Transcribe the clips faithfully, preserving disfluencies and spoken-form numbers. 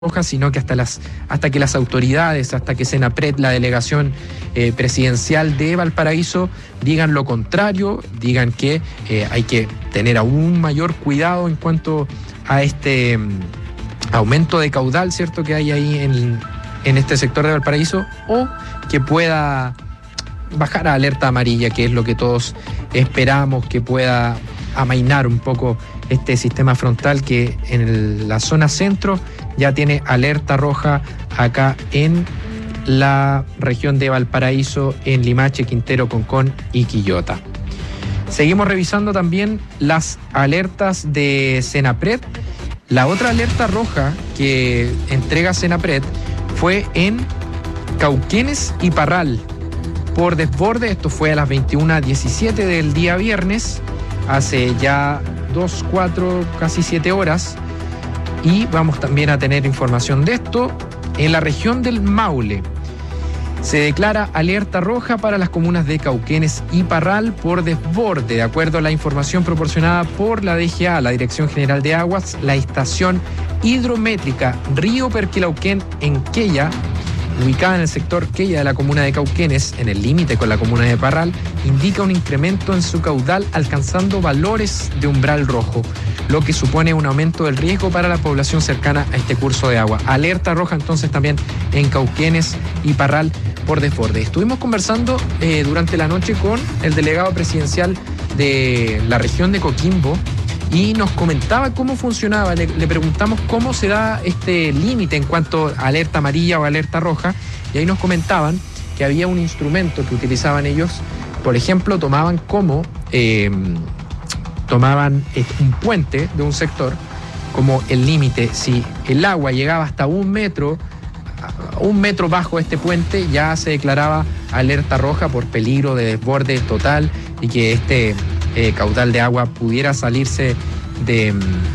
Roja, sino que hasta las hasta que las autoridades, hasta que Senapred, la delegación eh, presidencial de Valparaíso, digan lo contrario, digan que eh, hay que tener aún mayor cuidado en cuanto a este um, aumento de caudal, ¿cierto?, que hay ahí en, en este sector de Valparaíso, o que pueda bajar a alerta amarilla, que es lo que todos esperamos, que pueda amainar un poco este sistema frontal que en el, la zona centro ya tiene alerta roja acá en la región de Valparaíso, en Limache, Quintero, Concón y Quillota. Seguimos revisando también las alertas de Senapred. La otra alerta roja que entrega Senapred fue en Cauquenes y Parral por desborde. Esto fue a las veintiuna diecisiete del día viernes, hace ya dos, cuatro, casi siete horas. Y vamos también a tener información de esto. En la región del Maule se declara alerta roja para las comunas de Cauquenes y Parral por desborde. De acuerdo a la información proporcionada por la D G A, la Dirección General de Aguas, la estación hidrométrica Río Perquilauquén en Quella, ubicada en el sector Quella de la comuna de Cauquenes, en el límite con la comuna de Parral, indica un incremento en su caudal alcanzando valores de umbral rojo, lo que supone un aumento del riesgo para la población cercana a este curso de agua. Alerta roja entonces también en Cauquenes y Parral por desborde. Estuvimos conversando eh, durante la noche con el delegado presidencial de la región de Coquimbo y nos comentaba cómo funcionaba. Le, le preguntamos cómo se da este límite en cuanto a alerta amarilla o alerta roja, y ahí nos comentaban que había un instrumento que utilizaban ellos. Por ejemplo, tomaban como eh, tomaban un puente de un sector como el límite. Si el agua llegaba hasta un metro, un metro bajo este puente, ya se declaraba alerta roja por peligro de desborde total y que este eh, caudal de agua pudiera salirse de,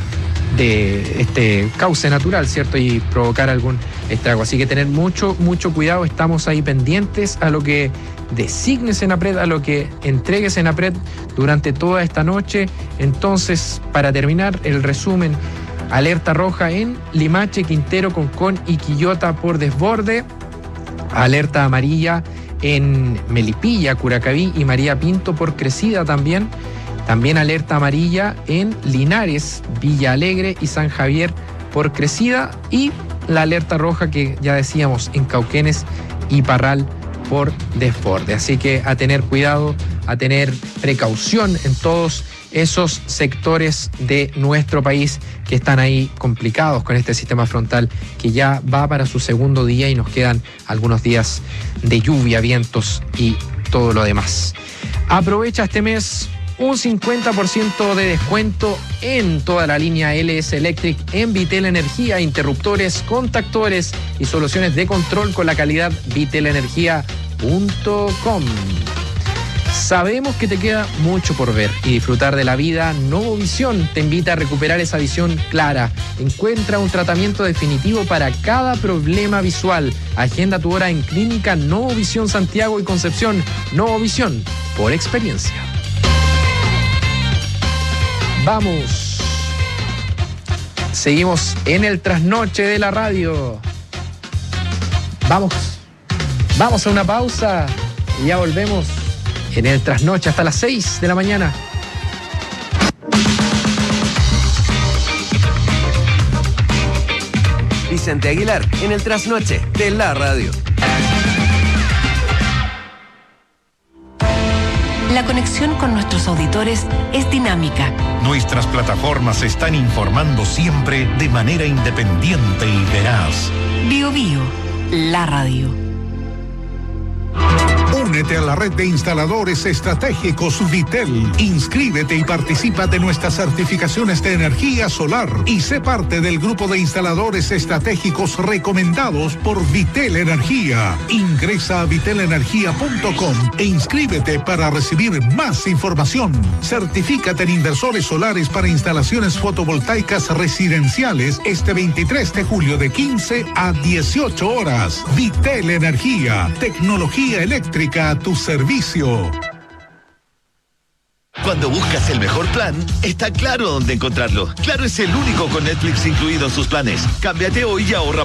de este cauce natural, ¿cierto?, y provocar algún estrago. Así que tener mucho, mucho cuidado. Estamos ahí pendientes a lo que designe Senapred, a lo que entregue Senapred durante toda esta noche. Entonces, para terminar el resumen: alerta roja en Limache, Quintero, Concón y Quillota por desborde. Alerta amarilla en Melipilla, Curacaví y María Pinto por crecida también. También alerta amarilla en Linares, Villa Alegre y San Javier por crecida. Y la alerta roja que ya decíamos en Cauquenes y Parral por desborde. Así que a tener cuidado, a tener precaución en todos esos sectores de nuestro país que están ahí complicados con este sistema frontal que ya va para su segundo día y nos quedan algunos días de lluvia, vientos y todo lo demás. Aprovecha este mes un cincuenta por ciento de descuento en toda la línea L S Electric en Vitel Energía, interruptores, contactores y soluciones de control con la calidad vitel energía punto com. Sabemos que te queda mucho por ver y disfrutar de la vida. Novovisión te invita a recuperar esa visión clara. Encuentra un tratamiento definitivo para cada problema visual. Agenda tu hora en Clínica Novovisión Santiago y Concepción. Novovisión, por experiencia. Vamos. Seguimos en el trasnoche de la radio. Vamos. Vamos a una pausa y ya volvemos en el trasnoche hasta las seis de la mañana. Vicente Aguilar en el trasnoche de la radio. La conexión con nuestros auditores es dinámica. Nuestras plataformas están informando siempre de manera independiente y veraz. Bio Bio, la radio. Únete a la red de instaladores estratégicos Vitel. Inscríbete y participa de nuestras certificaciones de energía solar y sé parte del grupo de instaladores estratégicos recomendados por Vitel Energía. Ingresa a vitel energía punto com e inscríbete para recibir más información. Certifícate en inversores solares para instalaciones fotovoltaicas residenciales este veintitrés de julio de quince a dieciocho horas. Vitel Energía, tecnología eléctrica a tu servicio. Cuando buscas el mejor plan, está claro dónde encontrarlo. Claro es el único con Netflix incluido en sus planes. Cámbiate hoy y ahorra